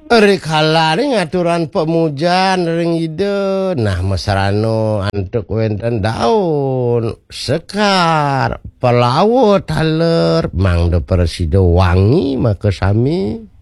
Rikala ring aturan pemujan ring ide nah masarano antuk wenten daun sekar pelawut haler mangda persido wangi maka sami